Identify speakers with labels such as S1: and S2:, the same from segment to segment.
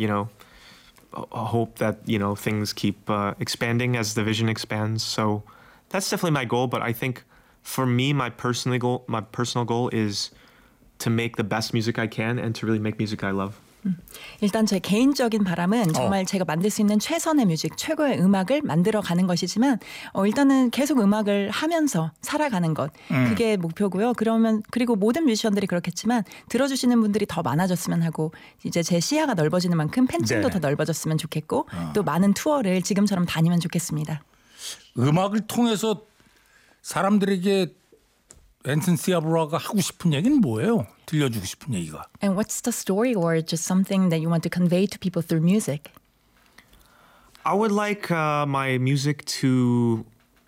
S1: hope that things keep expanding as the vision expands. So that's definitely my goal. But I think for me, my personal goal is to make the best music I can and to really make music I love.
S2: 일단 제 개인적인 바람은 정말 제가 만들 수 있는 최선의 뮤직, 최고의 음악을 만들어가는 것이지만 일단은 계속 음악을 하면서 살아가는 것 그게 목표고요. 그리고 모든 뮤지션들이 그렇겠지만 들어주시는 분들이 더 많아졌으면 하고 이제 제 시야가 넓어지는 만큼 팬층도 더 넓어졌으면 좋겠고 또 많은 투어를 지금처럼 다니면 좋겠습니다.
S3: 음악을 통해서 사람들에게 앤슨 시아브라가 하고 싶은 얘기는 뭐예요? 들려주고 싶은 얘기가.
S2: And what's the story or just something that you want to convey to people through music?
S1: I would like my music to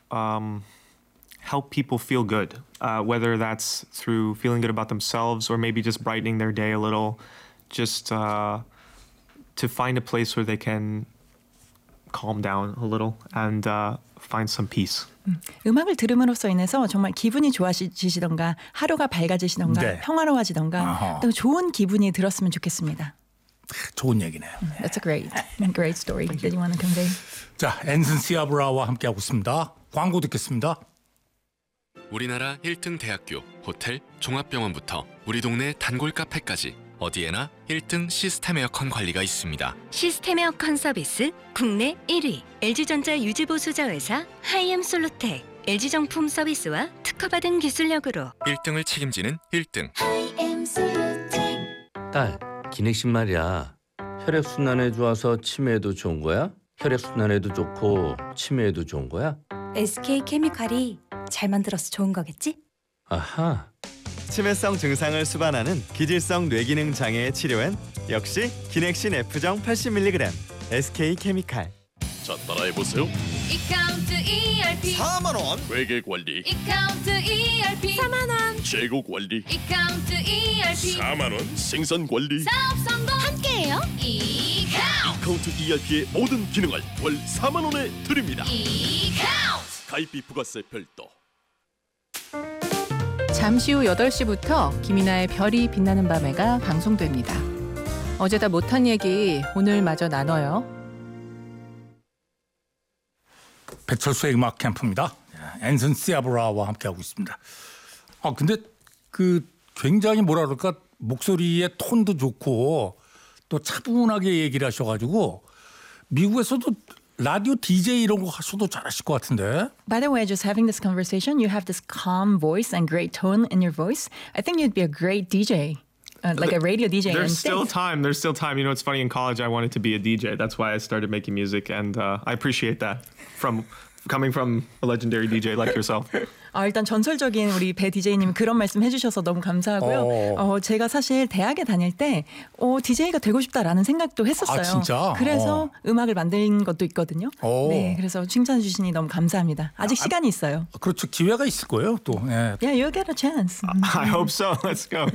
S1: help people feel good, whether that's through feeling good about themselves or maybe just brightening their day a little, just to find a place where they can calm down a little and find some peace.
S2: 음악을 들음으로써 인해서 정말 기분이 좋아지시던가 하루가 밝아지시던가 평화로워지던가 또 좋은 기분이 들었으면 좋겠습니다.
S3: 좋은 얘기네요.
S2: That's a great story that you want to convey.
S3: 자, 앤슨 시아브라와 함께하고 있습니다. 광고 듣겠습니다.
S4: 우리나라 1등 대학교, 호텔, 종합병원부터 우리 동네 단골 카페까지 어디에나 1등 시스템 에어컨 관리가 있습니다.
S5: 시스템 에어컨 서비스 국내 1위 LG전자 유지보수자 회사 하이엠솔루텍 LG정품 서비스와 특허받은 기술력으로
S4: 1등을 책임지는 1등
S5: 하이엠솔루텍.
S6: 딸, 기넥신 말이야. 혈액순환에 좋아서 치매에도 좋은 거야? 혈액순환에도 좋고 치매에도 좋은 거야?
S7: SK케미칼이 잘 만들어서 좋은 거겠지?
S6: 아하.
S8: 치매성 증상을 수반하는 기질성 뇌기능 장애의 치료엔 역시 기넥신 F정 80mg SK케미칼.
S9: 자, 따라해보세요.
S5: 이카운트 ERP
S8: 4만 원.
S9: 회계 관리,
S5: 이카운트 ERP 4만 원.
S9: 재고 관리,
S5: 이카운트 ERP
S9: 4만 원. 생산 관리,
S5: 사업 성공 함께해요.
S9: 이카운트 ERP의 모든 기능을 월 4만 원에 드립니다.
S5: 이카운트.
S9: 가입비 부가세 별도.
S10: 잠시 후 8시부터 김이나의 별이 빛나는 밤에가 방송됩니다. 어제 다 못한 얘기 오늘 마저 나눠요.
S3: 배철수의 음악 캠프입니다. 앤슨 시아브라와 함께하고 있습니다. 근데 굉장히 뭐라 그럴까 목소리의 톤도 좋고 또 차분하게 얘기를 하셔가지고 미국에서도 라디오 DJ 이런 거 하셔도 잘하실 것 같은데.
S2: By the way, just having this conversation, you have this calm voice and great tone in your voice. I think you'd be a great DJ. Like a radio DJ.
S1: There's still time. It's funny, in college I wanted to be a DJ. That's why I started making music, and I appreciate that coming from a legendary DJ like yourself.
S2: 일단 전설적인 우리 배 DJ님이 그런 말씀 해주셔서 너무 감사하고요. 제가 사실 대학에 다닐 때 DJ가 되고 싶다라는 생각도 했었어요.
S3: 진짜?
S2: 그래서 음악을 만든 것도 있거든요. 네, 그래서 칭찬해 주시니 너무 감사합니다. 아직 시간이 있어요.
S3: 그렇죠. 기회가 있을 거예요. 또. 예.
S2: Yeah, you'll get a chance.
S1: I hope so. Let's go.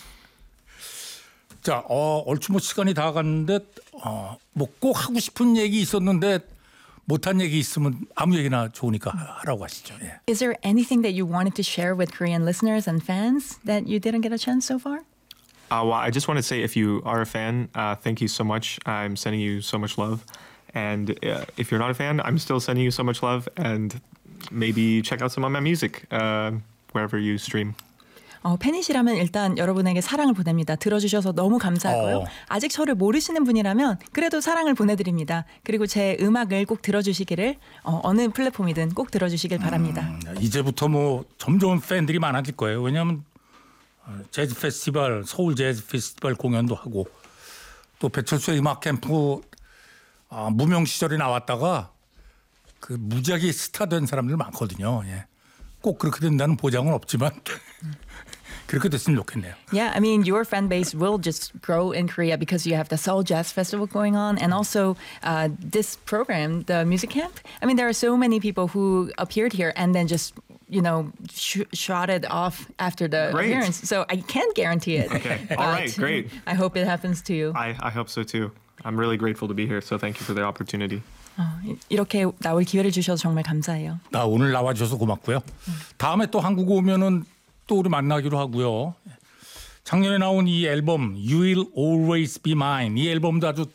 S3: 자, 얼추 시간이 다 갔는데 뭐 꼭 하고 싶은 얘기 있었는데 못한 얘기 있으면 아무 얘기나 좋으니까 하라고 하시죠. 예.
S2: Is there anything that you wanted to share with Korean listeners and fans that you didn't get a chance so far?
S1: Well, I just want to say, if you are a fan, thank you so much. I'm sending you so much love. And if you're not a fan, I'm still sending you so much love. And maybe check out some of my music wherever you stream.
S2: 팬이시라면 일단 여러분에게 사랑을 보냅니다. 들어주셔서 너무 감사하고요. 아직 저를 모르시는 분이라면 그래도 사랑을 보내드립니다. 그리고 제 음악을 꼭 들어주시기를 어느 플랫폼이든 꼭 들어주시길 바랍니다.
S3: 이제부터 뭐 점점 팬들이 많아질 거예요. 왜냐하면 재즈 페스티벌, 서울 재즈 페스티벌 공연도 하고 또 배철수의 음악 캠프 무명 시절에 나왔다가 무지하게 스타 된 사람들 많거든요. 예. 꼭 그렇게 된다는 보장은 없지만 그렇게 됐으면 좋겠네요.
S2: Yeah, I mean, your fan base will just grow in Korea because you have the Seoul Jazz Festival going on and also this program, the Music Camp. I mean, there are so many people who appeared here and then just, shot it off after the appearance. So I can't guarantee it.
S1: Okay. All right, great.
S2: I hope it happens to you.
S1: I hope so too. I'm really grateful to be here, so thank you for the opportunity.
S2: 이렇게 나올 기회를 주셔서 정말 감사해요.
S3: 오늘 나와주셔서 고맙고요. 다음에 또 한국 오면은 또 우리 만나기로 하고요. 작년에 나온 이 앨범 You Will Always Be Mine, 이 앨범도 아주